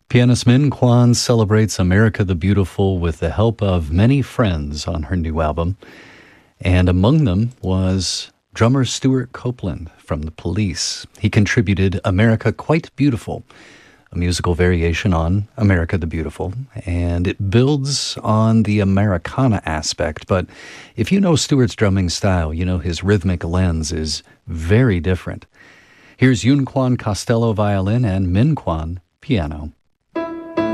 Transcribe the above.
Pianist Min Kwan celebrates America the Beautiful with the help of many friends on her new album. And among them was drummer Stuart Copeland from The Police. He contributed America Quite Beautiful, a musical variation on America the Beautiful, and it builds on the Americana aspect. But if you know Stuart's drumming style, you know his rhythmic lens is very different. Here's Yun Kwan Costello violin and Min Kwan piano.